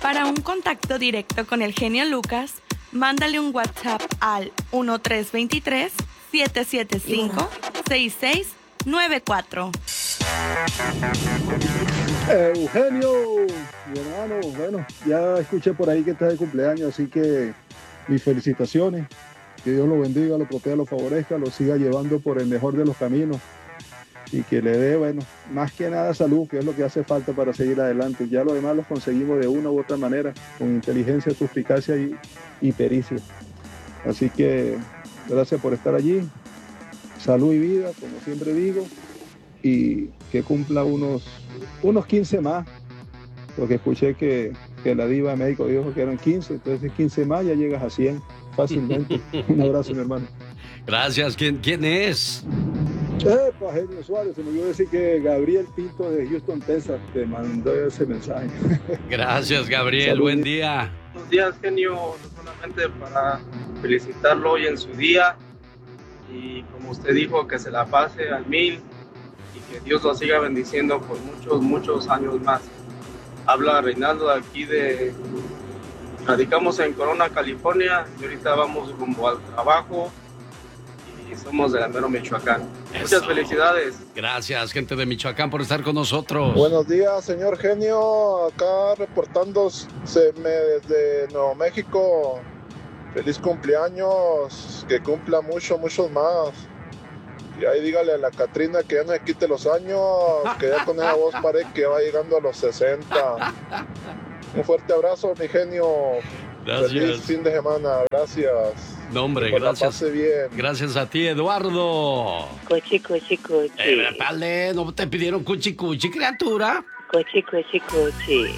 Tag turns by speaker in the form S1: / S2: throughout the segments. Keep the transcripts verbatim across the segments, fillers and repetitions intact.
S1: Para un contacto directo con el genio Lucas, mándale un WhatsApp al uno tres dos tres, siete siete cinco, seis seis nueve cuatro.
S2: Eugenio, mi hermano, bueno, ya escuché por ahí que estás de cumpleaños, así que mis felicitaciones. Que Dios lo bendiga, lo proteja, lo favorezca, lo siga llevando por el mejor de los caminos y que le dé, bueno, más que nada salud, que es lo que hace falta para seguir adelante. Ya lo demás lo conseguimos de una u otra manera, con inteligencia, suspicacia y, y pericia. Así que gracias por estar allí. Salud y vida, como siempre digo, y que cumpla unos, unos quince más, porque escuché que, que la diva de médico dijo que eran quince, entonces quince más ya llegas a cien fácilmente. Un abrazo, mi hermano.
S3: Gracias. ¿Quién, quién es?
S2: Epa, Genio Suárez, se me olvidó decir que Gabriel Pinto de Houston, Texas, te mandó ese mensaje.
S3: Gracias, Gabriel.
S2: Salud.
S3: Buen día.
S4: Buenos días, Genio, no solamente para felicitarlo hoy en su día y como usted dijo, que se la pase al mil y que Dios lo siga bendiciendo por muchos, muchos años más. Habla Reinaldo de aquí de... Radicamos en Corona, California, y ahorita vamos rumbo al trabajo y somos de la Mero, Michoacán.
S3: Eso.
S4: Muchas felicidades.
S3: Gracias, gente de Michoacán, por estar con nosotros.
S5: Buenos días, señor Genio, acá reportándose desde Nuevo México. Feliz cumpleaños, que cumpla mucho, muchos más. Y ahí dígale a la Catrina que ya no se quite los años, que ya con esa voz parece que va llegando a los sesenta. Un fuerte abrazo, mi Genio.
S3: Gracias.
S5: Feliz fin de semana, gracias.
S3: No, hombre,
S5: que
S3: gracias.
S5: La pase bien.
S3: Gracias a ti, Eduardo.
S6: Cuchi, cuchi, cuchi.
S3: Eh, vale, ¿no te pidieron cuchi, cuchi, criatura?
S6: Cuchi, cuchi, cuchi.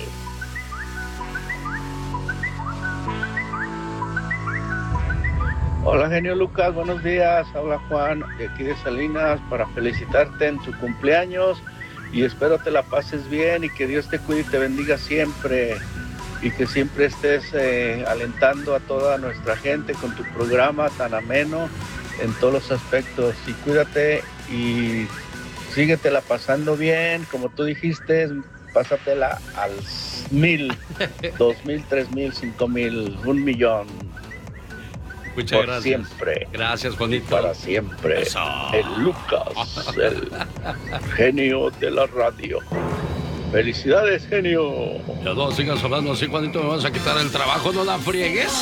S7: Hola, genio Lucas, buenos días. Habla Juan de aquí de Salinas para felicitarte en tu cumpleaños y espero te la pases bien y que Dios te cuide y te bendiga siempre y que siempre estés eh, alentando a toda nuestra gente con tu programa tan ameno en todos los aspectos. Y cuídate y síguetela pasando bien, como tú dijiste, pásatela al mil, dos mil, tres mil, cinco mil, un millón.
S3: Muchas
S7: por
S3: gracias.
S7: Siempre.
S3: Gracias, Juanito.
S7: Y para siempre.
S3: Eso.
S7: El Lucas, el genio de la radio. Felicidades, genio.
S3: Ya no sigas hablando así, Juanito, me vas a quitar el trabajo, no la friegues.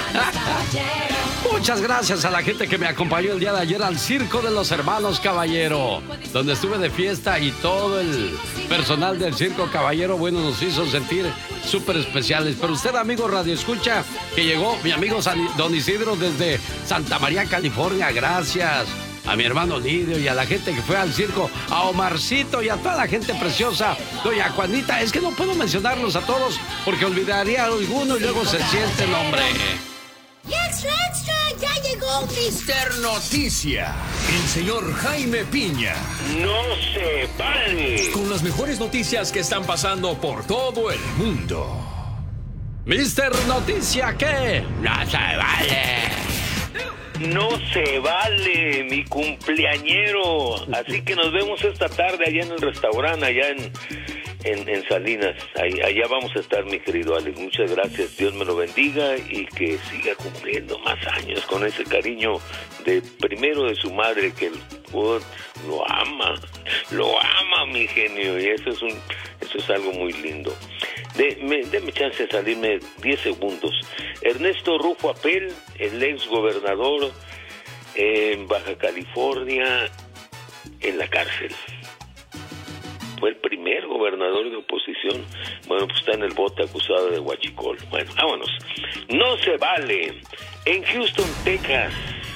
S3: Muchas gracias a la gente que me acompañó el día de ayer al Circo de los Hermanos Caballero, donde estuve de fiesta y todo el personal del Circo Caballero, bueno, nos hizo sentir súper especiales. Pero usted, amigo Radio Escucha, que llegó, mi amigo San, Don Isidro desde Santa María, California, gracias. A mi hermano Lidio y a la gente que fue al circo, a Omarcito y a toda la gente preciosa, doña Juanita. Es que no puedo mencionarlos a todos porque olvidaría a alguno y luego se sienten, hombre.
S8: ¡Extra, extra! ¡Ya llegó mister Noticia! El señor Jaime Piña.
S9: ¡No se vale!
S8: Con las mejores noticias que están pasando por todo el mundo.
S3: mister Noticia, ¿qué? ¡No se vale!
S9: No se vale, mi cumpleañero. Así que nos vemos esta tarde allá en el restaurante, allá en, en, en Salinas. Ahí, allá vamos a estar, mi querido Alex. Muchas gracias. Dios me lo bendiga y que siga cumpliendo más años con ese cariño de primero de su madre, que el oh, lo ama, lo ama, mi genio. Y eso es un, eso es algo muy lindo. De, me, deme chance de salirme diez segundos. Ernesto Rufo Apel, el ex gobernador en Baja California, en la cárcel. Fue el primer gobernador de oposición. Bueno, pues está en el bote acusado de huachicol. Bueno, vámonos. No se vale. En Houston, Texas,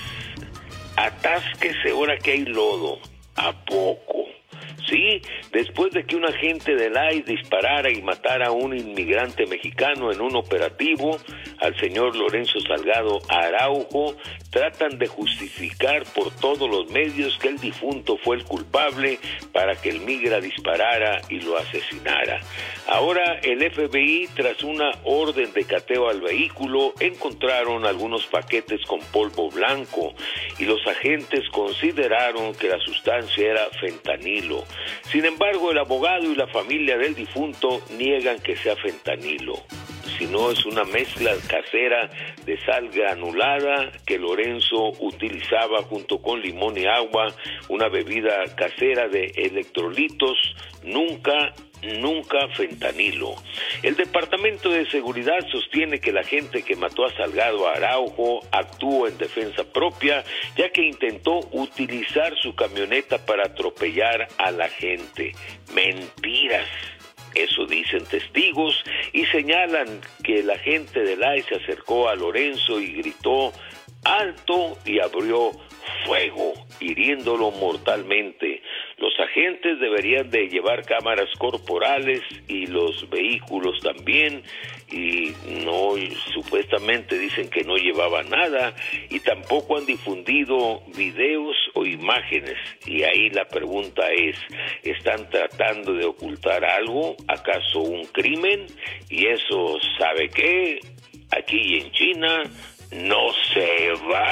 S9: atásquese ahora que hay lodo. ¿A poco? Sí, después de que un agente del I C E disparara y matara a un inmigrante mexicano en un operativo, al señor Lorenzo Salgado Araujo, tratan de justificar por todos los medios que el difunto fue el culpable para que el migra disparara y lo asesinara. Ahora el F B I, tras una orden de cateo al vehículo, encontraron algunos paquetes con polvo blanco y los agentes consideraron que la sustancia era fentanilo. Sin embargo, el abogado y la familia del difunto niegan que sea fentanilo. sino es una mezcla casera de sal granulada que Lorenzo utilizaba junto con limón y agua, una bebida casera de electrolitos, nunca nunca fentanilo. El Departamento de Seguridad sostiene que la gente que mató a Salgado Araujo actuó en defensa propia, ya que intentó utilizar su camioneta para atropellar a la gente. Mentiras. Eso dicen testigos y señalan que el agente del I C E se acercó a Lorenzo y gritó alto y abrió fuego, hiriéndolo mortalmente. Los agentes deberían de llevar cámaras corporales y los vehículos también, y no, supuestamente dicen que no llevaba nada y tampoco han difundido videos o imágenes. Y ahí la pregunta es, ¿están tratando de ocultar algo? ¿Acaso un crimen? Y eso, ¿sabe qué? Aquí en China no se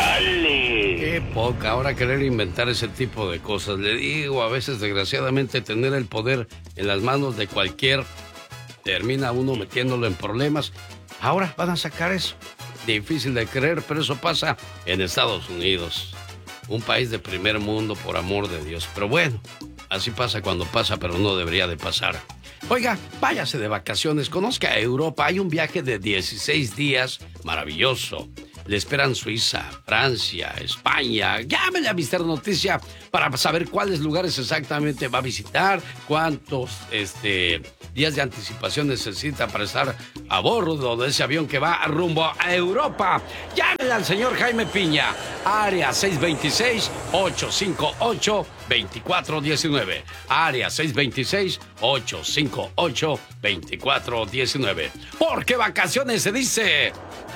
S9: vale.
S3: Qué poca, ahora querer inventar ese tipo de cosas. Le digo, a veces desgraciadamente tener el poder en las manos de cualquier, termina uno metiéndolo en problemas. Ahora van a sacar eso. Difícil de creer, pero eso pasa en Estados Unidos. Un país de primer mundo, por amor de Dios. Pero bueno, así pasa cuando pasa, pero no debería de pasar. Oiga, váyase de vacaciones, conozca Europa. Hay un viaje de dieciséis días maravilloso. Le esperan Suiza, Francia, España. Llámele a mister Noticia para saber cuáles lugares exactamente va a visitar, cuántos este, días de anticipación necesita para estar a bordo de ese avión que va rumbo a Europa. Llámele al señor Jaime Piña, área seis dos seis, ocho cinco ocho, dos cuatro uno nueve. Área seis dos seis, ocho cinco ocho, dos cuatro uno nueve. Porque vacaciones se dice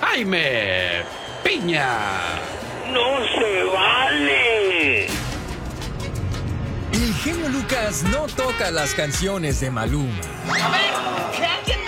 S3: Jaime Piña.
S9: ¡No se vale!
S8: El genio Lucas no toca las canciones de Maluma.
S10: A ver, que alguien me